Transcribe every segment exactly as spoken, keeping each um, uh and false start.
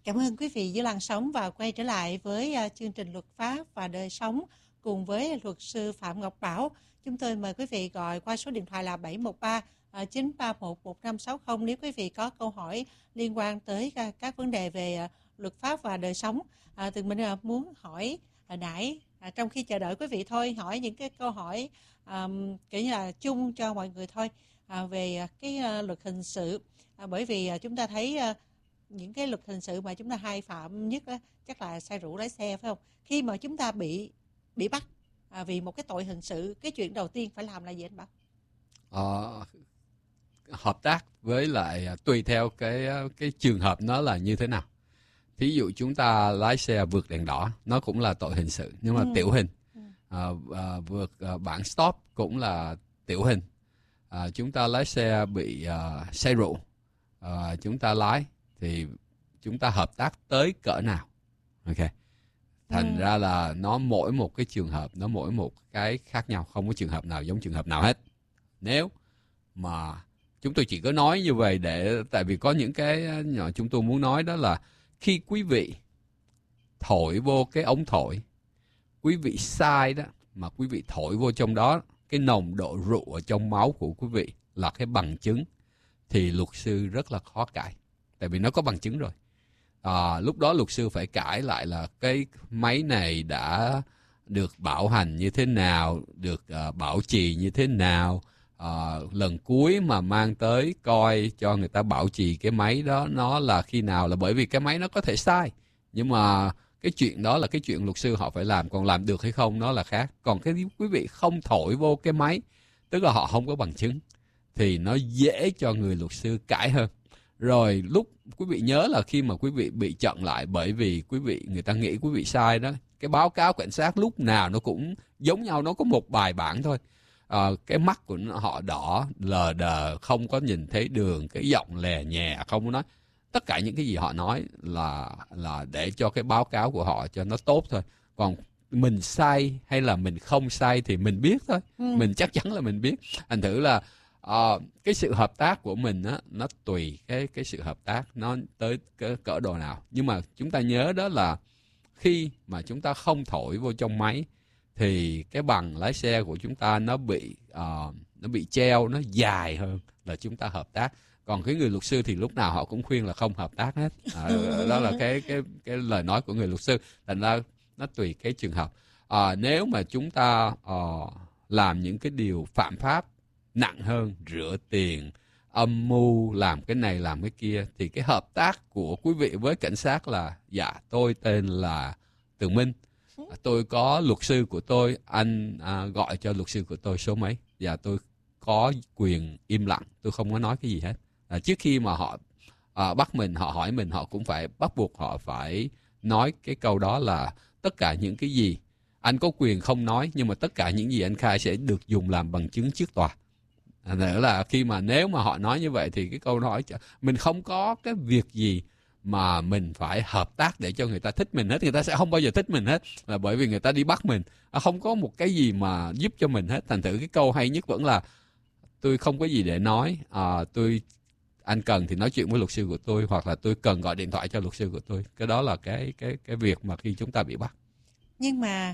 Cảm ơn quý vị dưới làn sóng và quay trở lại với uh, chương trình Luật pháp và đời sống cùng với luật sư Phạm Ngọc Bảo. Chúng tôi mời quý vị gọi qua số điện thoại là bảy một ba chín ba một một năm sáu không nếu quý vị có câu hỏi liên quan tới uh, các vấn đề về uh, luật pháp và đời sống. Uh, Tụi mình uh, muốn hỏi hồi nãy uh, trong khi chờ đợi quý vị thôi, hỏi những cái câu hỏi um, kiểu như là chung cho mọi người thôi uh, về uh, cái uh, luật hình sự. Uh, bởi vì uh, chúng ta thấy uh, những cái luật hình sự mà chúng ta hay phạm nhất đó, chắc là say rượu lái xe, phải không? Khi mà chúng ta bị bị bắt à, vì một cái tội hình sự, cái chuyện đầu tiên phải làm là gì anh Bảo? Ờ, hợp tác với lại tùy theo cái cái trường hợp nó là như thế nào. Ví dụ chúng ta lái xe vượt đèn đỏ, nó cũng là tội hình sự nhưng mà ừ. tiểu hình. Ừ. À, à, vượt à, bảng stop cũng là tiểu hình. À, chúng ta lái xe bị à, say rượu, à, chúng ta lái thì chúng ta hợp tác tới cỡ nào. Ok. Thành ừ. ra là nó mỗi một cái trường hợp, nó mỗi một cái khác nhau, không có trường hợp nào giống trường hợp nào hết. Nếu mà chúng tôi chỉ có nói như vậy để, tại vì có những cái nhỏ chúng tôi muốn nói đó là khi quý vị thổi vô cái ống thổi, quý vị sai đó, mà quý vị thổi vô trong đó, cái nồng độ rượu ở trong máu của quý vị là cái bằng chứng, thì luật sư rất là khó cãi. Tại vì nó có bằng chứng rồi. À, lúc đó luật sư phải cãi lại là cái máy này đã được bảo hành như thế nào, được uh, bảo trì như thế nào. Uh, lần cuối mà mang tới coi cho người ta bảo trì cái máy đó nó là khi nào, là bởi vì cái máy nó có thể sai. Nhưng mà cái chuyện đó là cái chuyện luật sư họ phải làm, còn làm được hay không nó là khác. Còn cái quý vị không thổi vô cái máy, tức là họ không có bằng chứng, thì nó dễ cho người luật sư cãi hơn. Rồi lúc quý vị nhớ là khi mà quý vị bị chặn lại bởi vì quý vị người ta nghĩ quý vị sai đó, cái báo cáo cảnh sát lúc nào nó cũng giống nhau, nó có một bài bản thôi. À, cái mắt của họ đỏ, lờ đờ, không có nhìn thấy đường, cái giọng lè nhẹ, không có nói. Tất cả những cái gì họ nói là là để cho cái báo cáo của họ cho nó tốt thôi. Còn mình sai hay là mình không sai thì mình biết thôi. Ừ. Mình chắc chắn là mình biết. Thành thử là Uh, cái sự hợp tác của mình á, nó tùy cái cái sự hợp tác nó tới cái cỡ độ nào. Nhưng mà chúng ta nhớ đó là khi mà chúng ta không thổi vô trong máy thì cái bằng lái xe của chúng ta nó bị uh, nó bị treo, nó dài hơn là chúng ta hợp tác. Còn cái người luật sư thì lúc nào họ cũng khuyên là không hợp tác hết. À, đó là cái cái cái lời nói của người luật sư. Thành ra nó tùy cái trường hợp. À, nếu mà chúng ta uh, làm những cái điều phạm pháp nặng hơn, rửa tiền, âm mưu, làm cái này làm cái kia, thì cái hợp tác của quý vị với cảnh sát là dạ tôi tên là Tường Minh, tôi có luật sư của tôi, anh à, gọi cho luật sư của tôi số mấy, dạ tôi có quyền im lặng, tôi không có nói cái gì hết. À, trước khi mà họ à, bắt mình, họ hỏi mình, họ cũng phải bắt buộc họ phải nói cái câu đó là tất cả những cái gì anh có quyền không nói, nhưng mà tất cả những gì anh khai sẽ được dùng làm bằng chứng trước tòa. Nữa là khi mà nếu mà họ nói như vậy thì cái câu hỏi mình không có cái việc gì mà mình phải hợp tác để cho người ta thích mình hết. Người ta sẽ không bao giờ thích mình hết, là bởi vì người ta đi bắt mình, không có một cái gì mà giúp cho mình hết. Thành thử cái câu hay nhất vẫn là tôi không có gì để nói, à, tôi anh cần thì nói chuyện với luật sư của tôi, hoặc là tôi cần gọi điện thoại cho luật sư của tôi. Cái đó là cái cái cái việc mà khi chúng ta bị bắt. Nhưng mà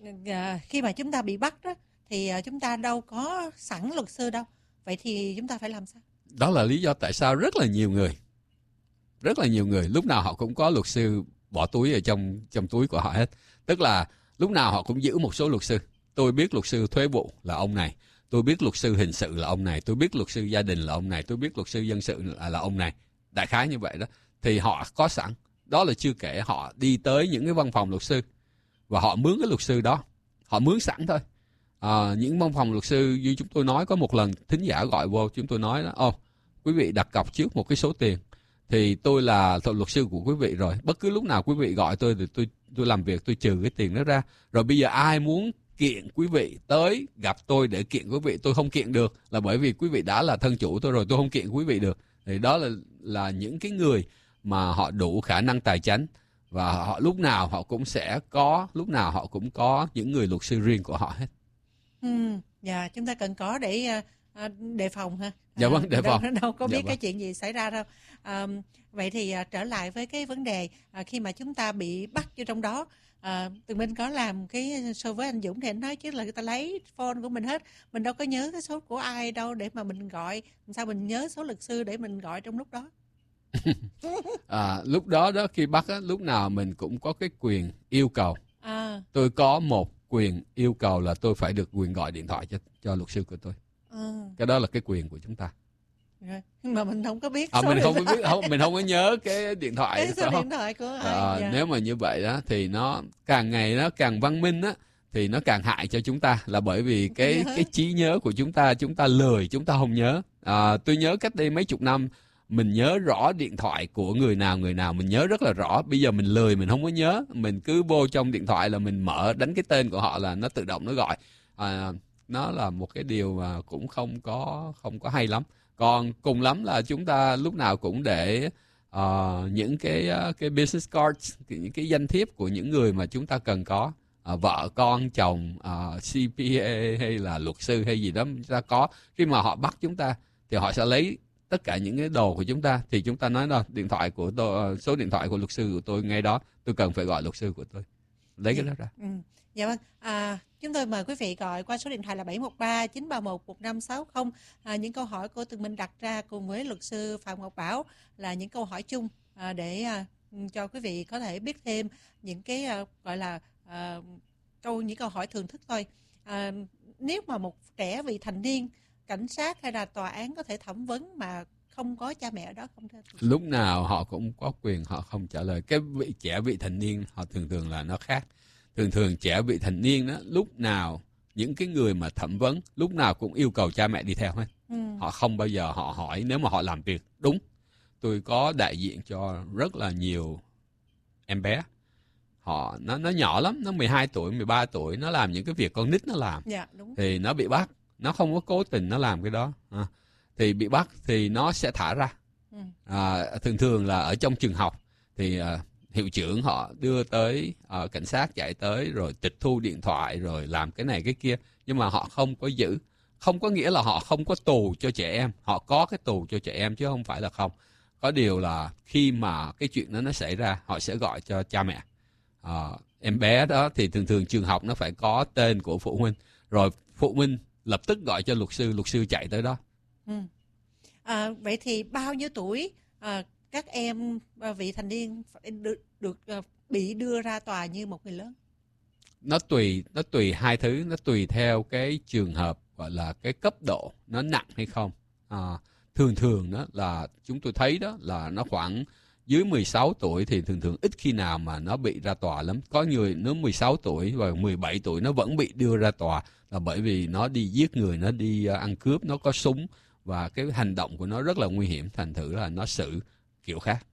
khi mà chúng ta bị bắt đó thì chúng ta đâu có sẵn luật sư đâu. Vậy thì chúng ta phải làm sao? Đó là lý do tại sao rất là nhiều người, rất là nhiều người lúc nào họ cũng có luật sư bỏ túi ở trong trong túi của họ hết. Tức là lúc nào họ cũng giữ một số luật sư. Tôi biết luật sư thuế vụ là ông này, tôi biết luật sư hình sự là ông này, tôi biết luật sư gia đình là ông này, tôi biết luật sư dân sự là, là ông này. Đại khái như vậy đó. Thì họ có sẵn. Đó là chưa kể họ đi tới những cái văn phòng luật sư và họ mướn cái luật sư đó. Họ mướn sẵn thôi. À, những văn phòng luật sư như chúng tôi nói, có một lần thính giả gọi vô, chúng tôi nói đó, ô, quý vị đặt cọc trước một cái số tiền, thì tôi là luật sư của quý vị rồi, bất cứ lúc nào quý vị gọi tôi thì tôi tôi làm việc, tôi trừ cái tiền đó ra. Rồi bây giờ ai muốn kiện quý vị tới gặp tôi để kiện quý vị, tôi không kiện được, là bởi vì quý vị đã là thân chủ tôi rồi, tôi không kiện quý vị được. Thì đó là là những cái người mà họ đủ khả năng tài chánh, và họ lúc nào họ cũng sẽ có, lúc nào họ cũng có những người luật sư riêng của họ hết. Ừ, dạ, chúng ta cần có để à, đề phòng ha. Dạ vâng, đề à, đâu, phòng. đâu có biết Dạ cái vâng. chuyện gì xảy ra đâu. À, vậy thì à, trở lại với cái vấn đề à, khi mà chúng ta bị bắt vô trong đó, à, Tường Minh có làm cái show với anh Dũng thì anh nói chứ là người ta lấy phone của mình hết, mình đâu có nhớ cái số của ai đâu để mà mình gọi, sao mình nhớ số luật sư để mình gọi trong lúc đó. À, lúc đó đó khi bắt á, lúc nào mình cũng có cái quyền yêu cầu. À. Tôi có một quyền yêu cầu là tôi phải được quyền gọi điện thoại cho cho luật sư của tôi. À. Cái đó là cái quyền của chúng ta. Rồi. Mà mình không có biết À, số mình không điện có biết, không, mình không có nhớ cái điện thoại. cái số điện thoại của ai. À, dạ. Nếu mà như vậy đó thì nó càng ngày nó càng văn minh á, thì nó càng hại cho chúng ta, là bởi vì cái nhớ. cái trí nhớ của chúng ta, chúng ta lười, chúng ta không nhớ. À, tôi nhớ cách đây mấy chục năm mình nhớ rõ điện thoại của người nào người nào, mình nhớ rất là rõ. Bây giờ mình lười, mình không có nhớ, mình cứ vô trong điện thoại là mình mở đánh cái tên của họ là nó tự động nó gọi. À, nó là một cái điều mà cũng không có không có hay lắm. Còn cùng lắm là chúng ta lúc nào cũng để uh, những cái uh, cái business cards, những cái danh thiếp của những người mà chúng ta cần có, uh, vợ con chồng, uh, xê pê a hay là luật sư hay gì đó chúng ta có. Khi mà họ bắt chúng ta thì họ sẽ lấy tất cả những cái đồ của chúng ta, thì chúng ta nói là điện thoại của tôi, số điện thoại của luật sư của tôi ngay đó, tôi cần phải gọi luật sư của tôi, lấy cái đó ra. Ừ. Dạ vâng. À, chúng tôi mời quý vị gọi qua số điện thoại là bảy một ba chín ba một một năm sáu không. À, những câu hỏi của Tường Minh đặt ra cùng với luật sư Phạm Ngọc Bảo là những câu hỏi chung à, để à, cho quý vị có thể biết thêm những cái à, gọi là à, câu những câu hỏi thường thức thôi. À, nếu mà một trẻ vị thành niên, cảnh sát hay là tòa án có thể thẩm vấn mà không có cha mẹ ở đó không thưa? Lúc nào họ cũng có quyền họ không trả lời. Cái vị trẻ vị thành niên họ thường thường là nó khác. Thường thường trẻ vị thành niên đó, lúc nào những cái người mà thẩm vấn lúc nào cũng yêu cầu cha mẹ đi theo hết. Ừ. Họ không bao giờ họ hỏi nếu mà họ làm việc đúng. Tôi có đại diện cho rất là nhiều em bé. Họ nó nó nhỏ lắm, nó mười hai tuổi, mười ba tuổi, nó làm những cái việc con nít nó làm. Dạ, đúng. Thì nó bị bắt, nó không có cố tình nó làm cái đó. À, thì bị bắt thì nó sẽ thả ra. Ừ. À, thường thường là ở trong trường học thì à, hiệu trưởng họ đưa tới, uh, cảnh sát chạy tới rồi tịch thu điện thoại rồi làm cái này cái kia, nhưng mà họ không có giữ. Không có nghĩa là họ không có tù cho trẻ em, họ có cái tù cho trẻ em chứ không phải là không. Có điều là khi mà cái chuyện đó nó xảy ra, họ sẽ gọi cho cha mẹ. Uh, em bé đó thì thường thường trường học nó phải có tên của phụ huynh, rồi phụ huynh lập tức gọi cho luật sư, luật sư chạy tới đó. Ừ. À, vậy thì bao nhiêu tuổi à, các em vị thành niên được, được uh, bị đưa ra tòa như một người lớn? Nó tùy, nó tùy hai thứ, nó tùy theo cái trường hợp, gọi là cái cấp độ nó nặng hay không. À, thường thường đó là chúng tôi thấy đó là nó khoảng dưới mười sáu tuổi thì thường thường ít khi nào mà nó bị ra tòa lắm. Có người nó mười sáu tuổi và mười bảy tuổi nó vẫn bị đưa ra tòa, là bởi vì nó đi giết người, nó đi ăn cướp, nó có súng và cái hành động của nó rất là nguy hiểm, thành thử là nó xử kiểu khác.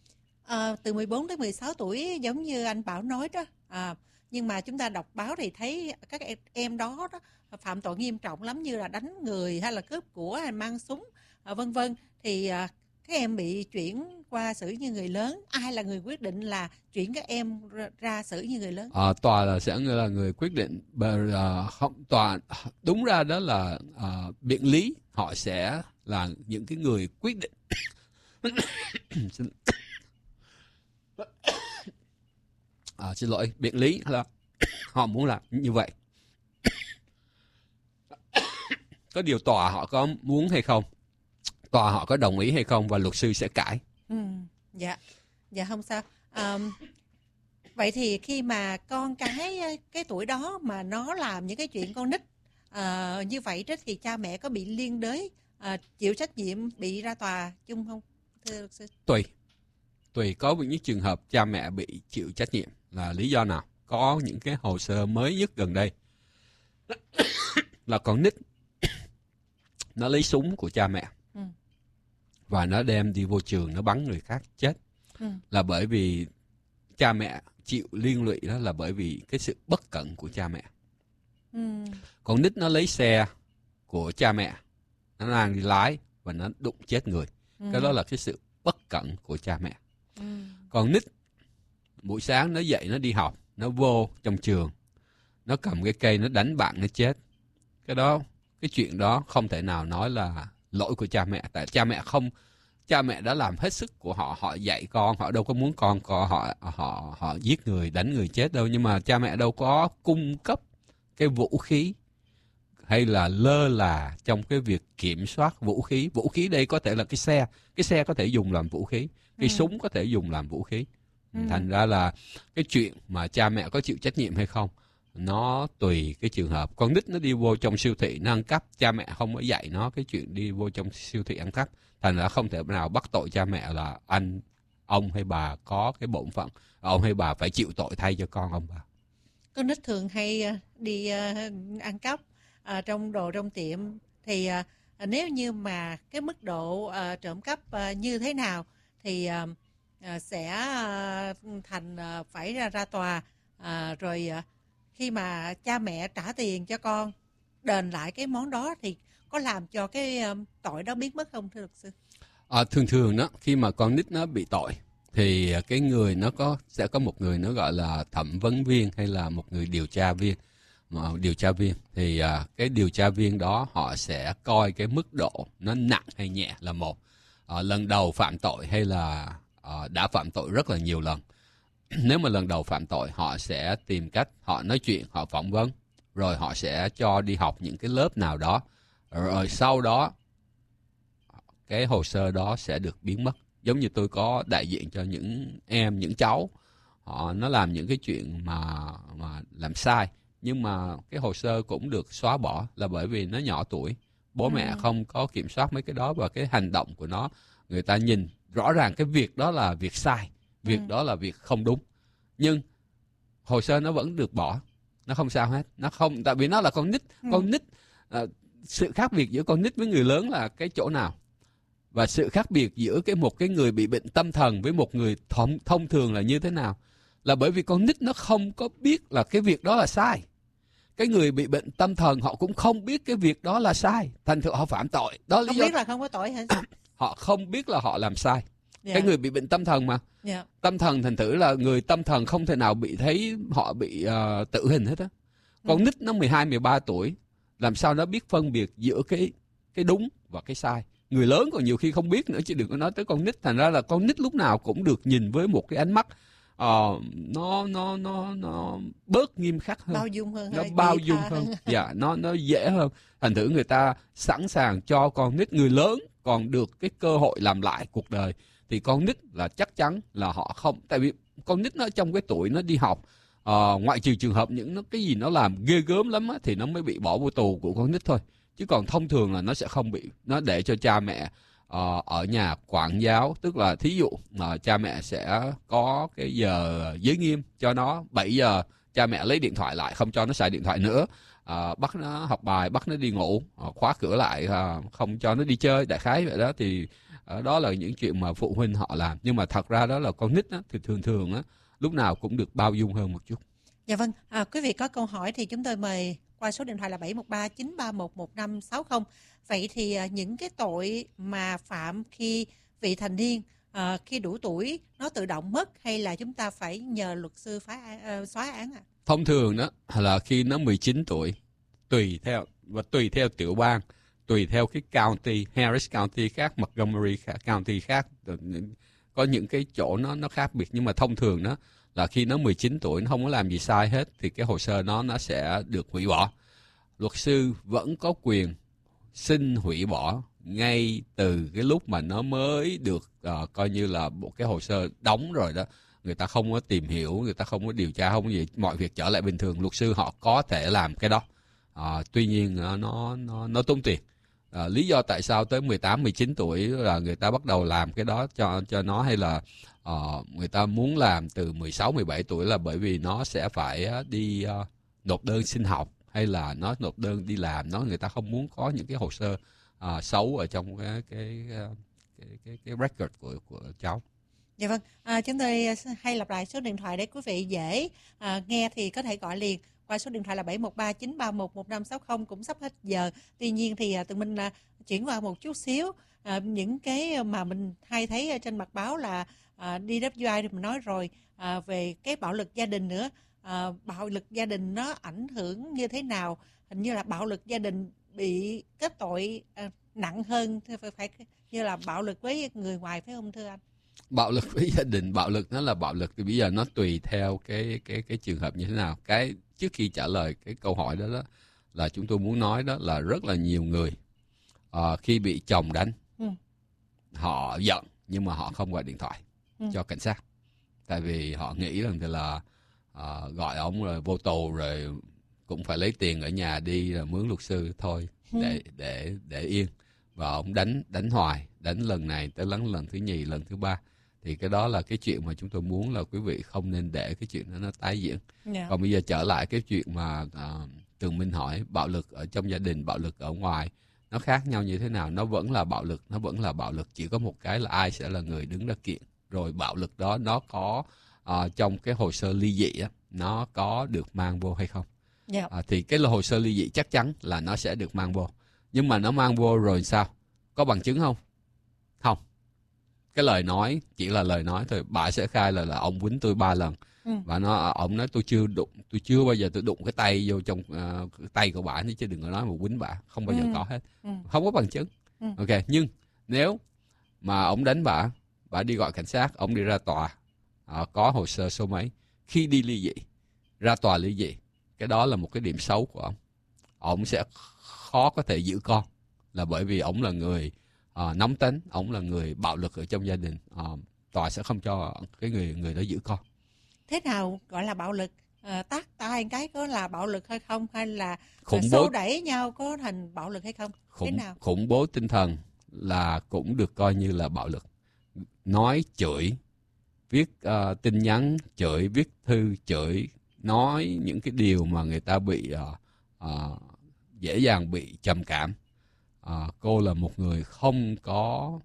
À, từ mười bốn tới mười sáu tuổi giống như anh Bảo nói đó, à, nhưng mà chúng ta đọc báo thì thấy các em, em đó, đó phạm tội nghiêm trọng lắm, như là đánh người hay là cướp của hay mang súng à, vân vân, thì à, các em bị chuyển qua xử như người lớn. Ai là người quyết định là chuyển các em ra, ra xử như người lớn? À, tòa là sẽ là người quyết định. Uh, không, tòa đúng ra đó là uh, biện lý họ sẽ là những cái người quyết định. À, xin lỗi, biện lý là họ muốn làm như vậy. Có điều tòa họ có muốn hay không, tòa họ có đồng ý hay không, và luật sư sẽ cãi. Ừ, dạ, dạ không sao. À, vậy thì khi mà con cái cái tuổi đó mà nó làm những cái chuyện con nít à, như vậy đó, thì cha mẹ có bị liên đới à, chịu trách nhiệm bị ra tòa chung không, thưa luật sư? Tùy, tùy có những trường hợp cha mẹ bị chịu trách nhiệm là lý do nào. Có những cái hồ sơ mới nhất gần đây là con nít nó lấy súng của cha mẹ, ừ, và nó đem đi vô trường nó bắn người khác chết, ừ, là bởi vì cha mẹ chịu liên lụy, đó là bởi vì cái sự bất cẩn của cha mẹ. Ừ. Con nít nó lấy xe của cha mẹ, nó đang đi lái và nó đụng chết người, ừ, cái đó là cái sự bất cẩn của cha mẹ. Ừ. Còn nít buổi sáng nó dậy nó đi học, nó vô trong trường, nó cầm cái cây nó đánh bạn nó chết, cái đó cái chuyện đó không thể nào nói là lỗi của cha mẹ. Tại cha mẹ không cha mẹ đã làm hết sức của họ, họ dạy con, họ đâu có muốn con con họ họ họ giết người, đánh người chết đâu, nhưng mà cha mẹ đâu có cung cấp cái vũ khí hay là lơ là trong cái việc kiểm soát vũ khí. Vũ khí đây có thể là cái xe, cái xe có thể dùng làm vũ khí, cái ừ. súng có thể dùng làm vũ khí. Ừ. Thành ra là cái chuyện mà cha mẹ có chịu trách nhiệm hay không, nó tùy cái trường hợp. Con nít nó đi vô trong siêu thị nó ăn cắp, cha mẹ không có dạy nó cái chuyện đi vô trong siêu thị ăn cắp, thành ra không thể nào bắt tội cha mẹ là anh, ông hay bà có cái bổn phận, ông hay bà phải chịu tội thay cho con ông bà. Con nít thường hay đi ăn cắp À, trong đồ trong tiệm thì à, nếu như mà cái mức độ à, trộm cắp à, như thế nào thì à, à, sẽ à, thành à, phải ra ra tòa à, rồi à, khi mà cha mẹ trả tiền cho con đền lại cái món đó thì có làm cho cái à, tội đó biến mất không thưa luật sư? À, thường thường đó khi mà con nít nó bị tội thì cái người nó có sẽ có một người nó gọi là thẩm vấn viên hay là một người điều tra viên. Điều tra viên thì à, cái điều tra viên đó họ sẽ coi cái mức độ nó nặng hay nhẹ là một, à, lần đầu phạm tội hay là à, đã phạm tội rất là nhiều lần. Nếu mà lần đầu phạm tội họ sẽ tìm cách họ nói chuyện, họ phỏng vấn, rồi họ sẽ cho đi học những cái lớp nào đó, rồi sau đó cái hồ sơ đó sẽ được biến mất. Giống như tôi có đại diện cho những em, những cháu họ nó làm những cái chuyện mà mà làm sai, nhưng mà cái hồ sơ cũng được xóa bỏ là bởi vì nó nhỏ tuổi, bố mẹ ừ. không có kiểm soát mấy cái đó, và cái hành động của nó người ta nhìn rõ ràng cái việc đó là việc sai, việc ừ. đó là việc không đúng, nhưng hồ sơ nó vẫn được bỏ, nó không sao hết, nó không, tại vì nó là con nít. ừ. Con nít à, sự khác biệt giữa con nít với người lớn là cái chỗ nào? Và sự khác biệt giữa cái một cái người bị bệnh tâm thần với một người thông, thông thường là như thế nào? Là bởi vì con nít nó không có biết là cái việc đó là sai. Cái người bị bệnh tâm thần họ cũng không biết cái việc đó là sai, thành thử họ phạm tội. Đó không lý biết do... là không có tội hả? Họ không biết là họ làm sai. Yeah. Cái người bị bệnh tâm thần mà. Yeah. Tâm thần thành thử là người tâm thần không thể nào bị thấy họ bị uh, tử hình hết á. Con ừ. nít nó mười hai, mười ba tuổi, làm sao nó biết phân biệt giữa cái cái đúng và cái sai. Người lớn còn nhiều khi không biết nữa, chứ đừng có nói tới con nít. Thành ra là con nít lúc nào cũng được nhìn với một cái ánh mắt uh, nó nó nó nó bớt nghiêm khắc hơn, bao dung hơn, nó bao dung hơn, dạ, nó nó dễ hơn. Thành thử người ta sẵn sàng cho con nít. Người lớn còn được cái cơ hội làm lại cuộc đời, thì con nít là chắc chắn là họ không, tại vì con nít nó trong cái tuổi nó đi học, uh, ngoại trừ trường hợp những nó cái gì nó làm ghê gớm lắm á, thì nó mới bị bỏ vô tù của con nít thôi. Chứ còn thông thường là nó sẽ không bị, nó để cho cha mẹ uh, ở nhà quản giáo. Tức là thí dụ uh, cha mẹ sẽ có cái giờ giới nghiêm cho nó, bảy giờ cha mẹ lấy điện thoại lại, không cho nó xài điện thoại nữa, uh, bắt nó học bài, bắt nó đi ngủ, uh, khóa cửa lại, uh, không cho nó đi chơi, đại khái vậy đó. Thì uh, đó là những chuyện mà phụ huynh họ làm. Nhưng mà thật ra đó là con nít á, thì thường thường á, lúc nào cũng được bao dung hơn một chút. Dạ vâng, à, quý vị có câu hỏi thì chúng tôi mời qua số điện thoại là bảy một ba chín ba một một năm sáu không. Vậy thì à, những cái tội mà phạm khi vị thành niên, à, khi đủ tuổi, nó tự động mất hay là chúng ta phải nhờ luật sư phá, à, xóa án ạ? À? Thông thường đó là khi nó mười chín tuổi, tùy theo và tùy theo tiểu bang, tùy theo cái county, Harris County khác, Montgomery County khác, có những cái chỗ nó nó khác biệt, nhưng mà thông thường đó là khi nó mười chín tuổi, nó không có làm gì sai hết, thì cái hồ sơ nó nó sẽ được hủy bỏ. Luật sư vẫn có quyền xin hủy bỏ ngay từ cái lúc mà nó mới được uh, coi như là một cái hồ sơ đóng rồi đó. Người ta không có tìm hiểu, người ta không có điều tra, không có gì, mọi việc trở lại bình thường. Luật sư họ có thể làm cái đó. Uh, tuy nhiên uh, nó nó nó tốn tiền. Uh, lý do tại sao tới mười tám, mười chín tuổi là người ta bắt đầu làm cái đó cho cho nó, hay là uh, người ta muốn làm từ mười sáu, mười bảy tuổi, là bởi vì nó sẽ phải uh, đi uh, nộp đơn xin học, hay là nó nộp đơn đi làm. Nó người ta không muốn có những cái hồ sơ uh, xấu ở trong cái cái cái cái, cái record của của cháu. Dạ vâng, à, chúng tôi hay lặp lại số điện thoại để quý vị dễ à, nghe thì có thể gọi liền qua số điện thoại là bảy một ba chín ba một một năm sáu không. Cũng sắp hết giờ. Tuy nhiên thì à, tụi mình à, chuyển qua một chút xíu, à, những cái mà mình hay thấy trên mặt báo là à, đê vê kép i thì mình nói rồi, à, về cái bạo lực gia đình nữa. À, bạo lực gia đình nó ảnh hưởng như thế nào? Hình như là bạo lực gia đình bị cái tội à, nặng hơn, phải, phải như là bạo lực với người ngoài, phải không thưa anh? Bạo lực với gia đình, bạo lực nó là bạo lực thì bây giờ nó tùy theo cái cái cái trường hợp như thế nào. Cái trước khi trả lời cái câu hỏi đó, đó là chúng tôi muốn nói đó là rất là nhiều người uh, khi bị chồng đánh, ừ. họ giận nhưng mà họ không gọi điện thoại ừ. cho cảnh sát, tại vì họ nghĩ rằng là uh, gọi ông rồi vô tù rồi cũng phải lấy tiền ở nhà đi là mướn luật sư thôi để ừ. để để yên, và ông đánh đánh hoài, đánh lần này tới lần lần thứ nhì, lần thứ ba, thì cái đó là cái chuyện mà chúng tôi muốn là quý vị không nên để cái chuyện đó nó tái diễn. Yeah. Còn bây giờ trở lại cái chuyện mà uh, Tường Minh hỏi bạo lực ở trong gia đình, bạo lực ở ngoài nó khác nhau như thế nào? Nó vẫn là bạo lực, nó vẫn là bạo lực, chỉ có một cái là ai sẽ là người đứng ra kiện, rồi bạo lực đó nó có uh, trong cái hồ sơ ly dị á, nó có được mang vô hay không? Yeah. Uh, thì cái hồ sơ ly dị chắc chắn là nó sẽ được mang vô, nhưng mà nó mang vô rồi sao? Có bằng chứng không? Không. Cái lời nói chỉ là lời nói thôi. Bà sẽ khai là là ông quýnh tôi ba lần, ừ. và nó ông nói tôi chưa đụng, tôi chưa bao giờ tôi đụng cái tay vô trong uh, cái tay của bà, chứ đừng có nói mà quýnh bà, không bao giờ ừ. có hết, ừ. không có bằng chứng. Ừ. Ok, nhưng nếu mà ông đánh bà, bà đi gọi cảnh sát, ông đi ra tòa, uh, có hồ sơ số mấy, khi đi ly dị, ra tòa ly dị, cái đó là một cái điểm xấu của ông. Ông sẽ khó có thể giữ con, là bởi vì ông là người uh, nóng tính, ông là người bạo lực ở trong gia đình. Uh, tòa sẽ không cho cái người người đó giữ con. Thế nào gọi là bạo lực? Uh, tát tay cái có là bạo lực hay không, hay là khủng uh, bố xô đẩy nhau có thành bạo lực hay không? Khủng, Thế nào? Khủng bố tinh thần là cũng được coi như là bạo lực. Nói chửi, viết uh, tin nhắn chửi, viết thư chửi, nói những cái điều mà người ta bị uh, uh, dễ dàng bị trầm cảm. À, cô là một người không có,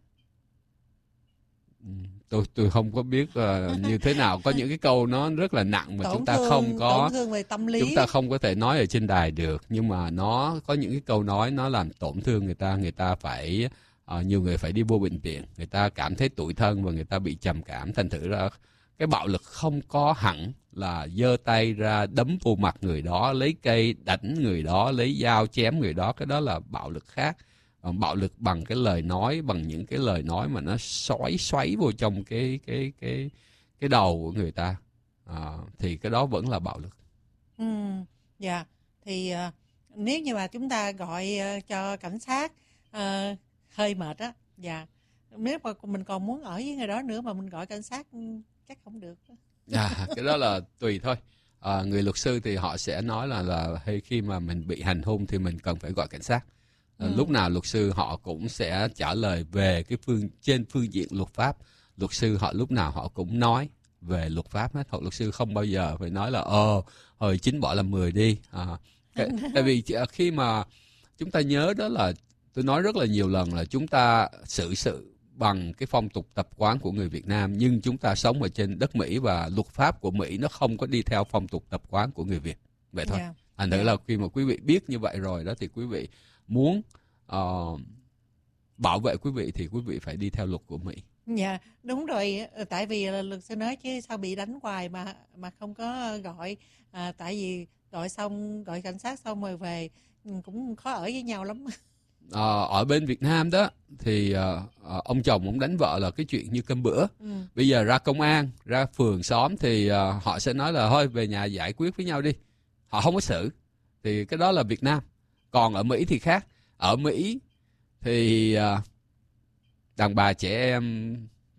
tôi tôi không có biết uh, như thế nào, có những cái câu nó rất là nặng mà tổn chúng ta thương, không có tổn thương về tâm lý, chúng ta không có thể nói ở trên đài được, nhưng mà nó có những cái câu nói nó làm tổn thương người ta, người ta phải uh, nhiều người phải đi vô bệnh viện, người ta cảm thấy tủi thân và người ta bị trầm cảm. Thành thử ra cái bạo lực không có hẳn là giơ tay ra đấm vô mặt người đó, lấy cây đánh người đó, lấy dao chém người đó, cái đó là bạo lực khác. Còn bạo lực bằng cái lời nói, bằng những cái lời nói mà nó xoáy xoáy vô trong cái cái cái cái đầu của người ta, à, thì cái đó vẫn là bạo lực. Ừ, dạ. Yeah. Thì uh, nếu như mà chúng ta gọi uh, cho cảnh sát uh, hơi mệt á, dạ. Yeah. Nếu mà mình còn muốn ở với người đó nữa mà mình gọi cảnh sát chắc không được. À, cái đó là tùy thôi. À, người luật sư thì họ sẽ nói là là hay khi mà mình bị hành hung thì mình cần phải gọi cảnh sát. À, ừ. Lúc nào luật sư họ cũng sẽ trả lời về cái phương trên phương diện luật pháp. Luật sư họ lúc nào họ cũng nói về luật pháp hết. Họ luật sư không bao giờ phải nói là ờ hồi chín bỏ làm mười đi. À, cái, tại vì khi mà chúng ta nhớ đó là tôi nói rất là nhiều lần là chúng ta xử sự bằng cái phong tục tập quán của người Việt Nam, nhưng chúng ta sống ở trên đất Mỹ và luật pháp của Mỹ nó không có đi theo phong tục tập quán của người Việt. Vậy thôi. Yeah. Thành thử yeah. là khi mà quý vị biết như vậy rồi đó thì quý vị muốn uh, bảo vệ quý vị thì quý vị phải đi theo luật của Mỹ. Dạ, yeah, đúng rồi. Tại vì luật sư nói chứ sao bị đánh hoài mà mà không có gọi. À, tại vì gọi xong, gọi cảnh sát xong rồi về cũng khó ở với nhau lắm. À, ở bên Việt Nam đó thì à, ông chồng ông đánh vợ là cái chuyện như cơm bữa. Ừ. Bây giờ ra công an, ra phường xóm thì à, họ sẽ nói là thôi về nhà giải quyết với nhau đi. Họ không có xử. Thì cái đó là Việt Nam. Còn ở Mỹ thì khác. Ở Mỹ thì à, đàn bà, trẻ em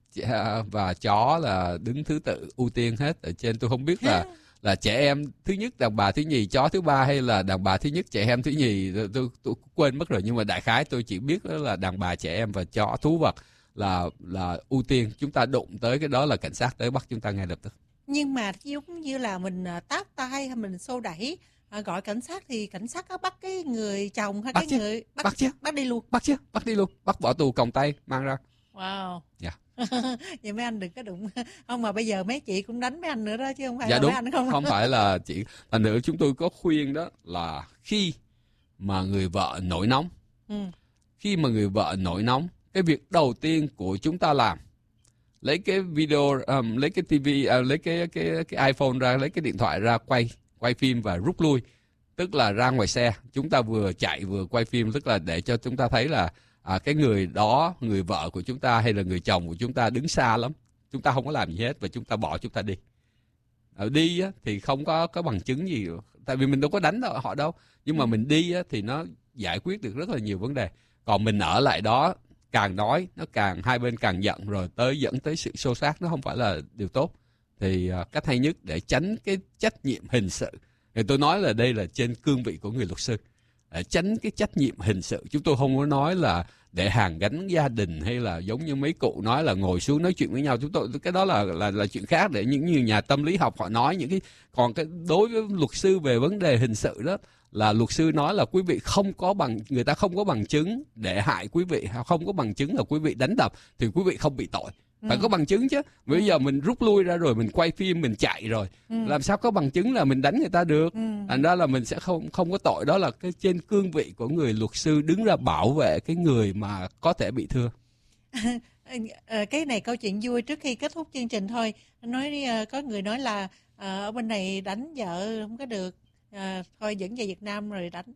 và chó là đứng thứ tự ưu tiên hết. Ở trên tôi không biết là là trẻ em thứ nhất, đàn bà thứ nhì, chó thứ ba, hay là đàn bà thứ nhất, trẻ em thứ nhì, tôi, tôi, tôi quên mất rồi, nhưng mà đại khái tôi chỉ biết đó là đàn bà, trẻ em và chó, thú vật là là ưu tiên. Chúng ta đụng tới cái đó là cảnh sát tới bắt chúng ta ngay lập tức. Nhưng mà giống như là mình tát tay hay mình xô đẩy, gọi cảnh sát thì cảnh sát có bắt cái người chồng hay bắt cái chứ. người bắt, bắt chứ, bắt đi luôn, bắt chứ, bắt đi luôn, bắt bỏ tù còng tay mang ra. Wow. Dạ. Yeah. Vậy mấy anh đừng có đụng. Không, mà bây giờ mấy chị cũng đánh mấy anh nữa đó chứ không phải dạ là đúng. mấy anh không. Không phải là chị. Thành nữa chúng tôi có khuyên đó là khi mà người vợ nổi nóng, ừ. khi mà người vợ nổi nóng, cái việc đầu tiên của chúng ta làm, lấy cái video, um, lấy cái tivi, uh, lấy cái cái cái iPhone ra, lấy cái điện thoại ra quay, quay phim và rút lui. tức là ra ngoài xe chúng ta vừa chạy vừa quay phim, tức là để cho chúng ta thấy là à, cái người đó, người vợ của chúng ta hay là người chồng của chúng ta đứng xa lắm, chúng ta không có làm gì hết và chúng ta bỏ chúng ta đi. Ở đi á, thì không có có bằng chứng gì, tại vì mình đâu có đánh họ đâu, nhưng mà mình đi á, thì nó giải quyết được rất là nhiều vấn đề. Còn mình ở lại đó càng nói nó càng hai bên càng giận, rồi tới dẫn tới sự xô xát, nó không phải là điều tốt. Thì uh, cách hay nhất để tránh cái trách nhiệm hình sự, thì tôi nói là đây là trên cương vị của người luật sư, để tránh cái trách nhiệm hình sự. Chúng tôi không có nói là để hàn gắn gia đình hay là giống như mấy cụ nói là ngồi xuống nói chuyện với nhau. Chúng tôi cái đó là là là chuyện khác, để những như nhà tâm lý học họ nói những cái. Còn cái đối với luật sư về vấn đề hình sự đó, là luật sư nói là quý vị không có bằng, người ta không có bằng chứng để hại quý vị, không có bằng chứng là quý vị đánh đập thì quý vị không bị tội. Phải ừ. có bằng chứng chứ. Bây ừ. giờ mình rút lui ra rồi, mình quay phim, mình chạy rồi, ừ. làm sao có bằng chứng là mình đánh người ta được. ừ. Thành ra là mình sẽ không không có tội. Đó là cái trên cương vị của người luật sư đứng ra bảo vệ cái người mà có thể bị thương. Cái này câu chuyện vui trước khi kết thúc chương trình thôi. Nói có người nói là ở bên này đánh vợ không có được, à, thôi dẫn về Việt Nam rồi đánh.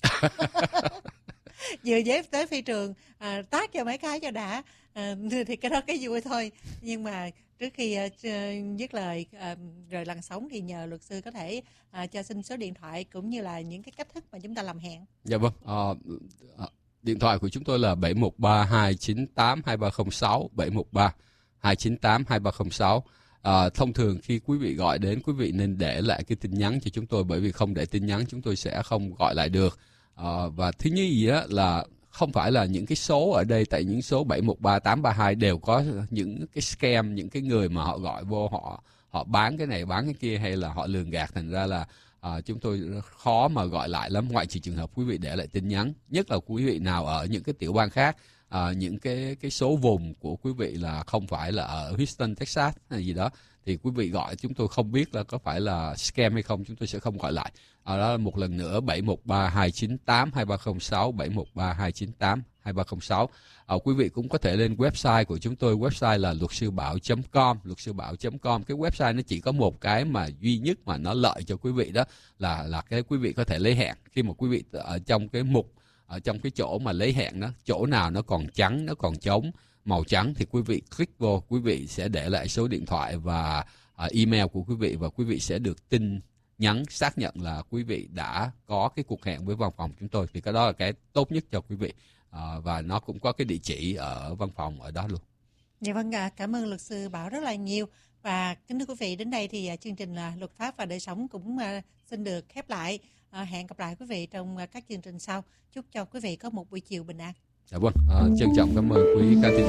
Vừa dép tới phi trường, à, tát cho mấy cái cho đã, à, thì cái đó cái vui thôi. Nhưng mà trước khi uh, dứt lời uh, rời làn sóng thì nhờ luật sư có thể uh, cho xin số điện thoại cũng như là những cái cách thức mà chúng ta làm hẹn. Dạ vâng, uh, uh, điện thoại của chúng tôi là bảy một ba hai chín tám hai ba không sáu, bảy một ba hai chín tám hai ba không sáu. À, thông thường khi quý vị gọi đến, quý vị nên để lại cái tin nhắn cho chúng tôi, bởi vì không để tin nhắn chúng tôi sẽ không gọi lại được. À, và thứ nhì á, là không phải là những cái số ở đây, tại những số bảy một ba tám ba hai đều có những cái scam, những cái người mà họ gọi vô, họ họ bán cái này bán cái kia hay là họ lường gạt, thành ra là à, chúng tôi khó mà gọi lại lắm, ngoại trừ trường hợp quý vị để lại tin nhắn. Nhất là quý vị nào ở những cái tiểu bang khác, à, những cái cái số vùng của quý vị là không phải là ở Houston, Texas hay gì đó, thì quý vị gọi chúng tôi không biết là có phải là scam hay không, chúng tôi sẽ không gọi lại. À, đó là một lần nữa bảy một ba hai chín tám hai ba không sáu, bảy một ba hai chín tám hai ba không sáu. À, quý vị cũng có thể lên website của chúng tôi, website là luật sư bảo chấm com, luật sư bảo chấm com. Cái website nó chỉ có một cái mà duy nhất mà nó lợi cho quý vị, đó là là cái quý vị có thể lấy hẹn. Khi mà quý vị ở trong cái mục, ở trong cái chỗ mà lấy hẹn đó, chỗ nào nó còn trắng, nó còn trống màu trắng thì quý vị click vô, quý vị sẽ để lại số điện thoại và uh, email của quý vị, và quý vị sẽ được tin nhắn xác nhận là quý vị đã có cái cuộc hẹn với văn phòng chúng tôi. Thì cái đó là cái tốt nhất cho quý vị, uh, và nó cũng có cái địa chỉ ở văn phòng ở đó luôn. Dạ vâng ạ, cảm ơn luật sư Bảo rất là nhiều. Và kính thưa quý vị, đến đây thì chương trình là Luật pháp và đời sống cũng uh, xin được khép lại. Uh, hẹn gặp lại quý vị trong uh, các chương trình sau. Chúc cho quý vị có một buổi chiều bình an. Dạ vâng, uh, trân trọng cảm ơn quý khán thính giả.